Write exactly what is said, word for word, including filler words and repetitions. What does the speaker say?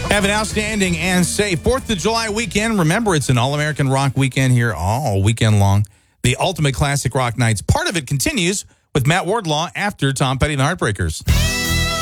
Have an outstanding and safe fourth of July weekend. Remember, it's an all-American rock weekend here all weekend long. The Ultimate Classic Rock Nights. Part of it continues with Matt Wardlaw after Tom Petty and the Heartbreakers.